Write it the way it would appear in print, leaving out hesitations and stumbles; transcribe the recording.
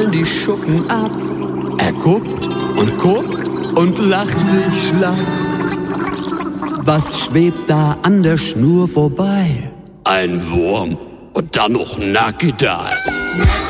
fallen die Schuppen ab. Er guckt und lacht sich schlapp. Was schwebt da an der Schnur vorbei? Ein Wurm und dann noch nackig da.